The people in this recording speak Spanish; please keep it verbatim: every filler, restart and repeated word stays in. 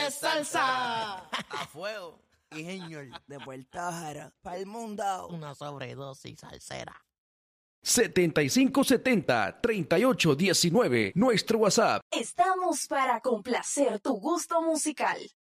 es salsa. A fuego. Y señor, de Puerto Jara, para el mundo. Una sobredosis salsera. setenta y cinco setenta, treinta y ocho diecinueve, nuestro WhatsApp. Estamos para complacer tu gusto musical.